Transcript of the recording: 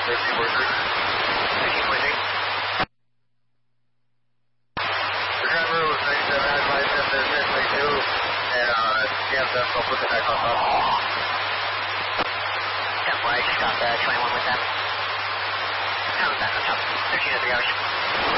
The driver was 97 advised that there's definitely two, and Jam them, go put the back on top. 10-4, I just got 21 with them. Back on top, 13 at 3 hours.